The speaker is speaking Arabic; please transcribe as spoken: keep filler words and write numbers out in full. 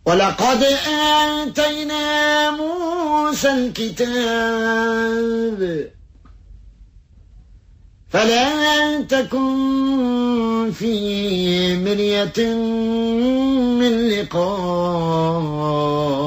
ولقد آتينا موسى الكتاب فلا تكن في مرية من لقائه